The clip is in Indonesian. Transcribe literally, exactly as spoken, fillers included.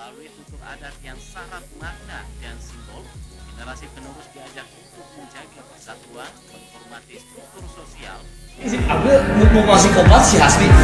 Melalui tutur adat yang syarat makna dan simbol, generasi penerus diajak untuk menjaga persatuan, menghormati struktur sosial. Aku mau ngasih kompas si Hasbi.